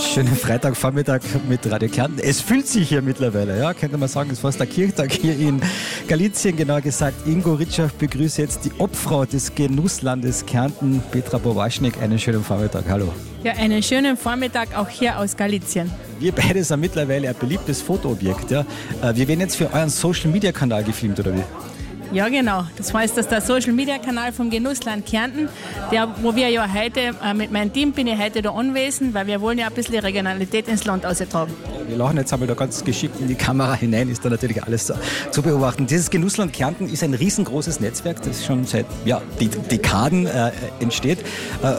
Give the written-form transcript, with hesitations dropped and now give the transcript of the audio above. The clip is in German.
Schönen Freitagvormittag mit Radio Kärnten. Es fühlt sich hier mittlerweile, ja, könnte man sagen, es ist fast der Kirchtag hier in Galizien, genauer gesagt. Ingo Ritschach begrüßt jetzt die Obfrau des Genusslandes Kärnten, Petra Bowaschnik. Einen schönen Vormittag, hallo. Ja, einen schönen Vormittag auch hier aus Galizien. Wir beide sind mittlerweile ein beliebtes Fotoobjekt. Ja. Wir werden jetzt für euren Social-Media-Kanal gefilmt, oder wie? Ja, genau. Das heißt, dass der Social-Media-Kanal vom Genussland Kärnten, wo wir ja heute, mit meinem Team bin ich heute da anwesend, weil wir wollen ja ein bisschen Regionalität ins Land austragen. Wir lachen jetzt einmal da ganz geschickt in die Kamera hinein, ist da natürlich alles zu beobachten. Dieses Genussland Kärnten ist ein riesengroßes Netzwerk, das schon seit Dekaden entsteht.